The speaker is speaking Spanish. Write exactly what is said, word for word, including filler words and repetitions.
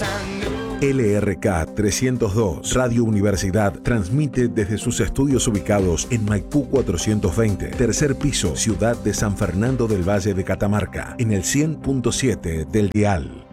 L R K trescientos dos, Radio Universidad, transmite desde sus estudios ubicados en Maipú cuatrocientos veinte, tercer piso, Ciudad de San Fernando del Valle de Catamarca, en el cien punto siete del dial.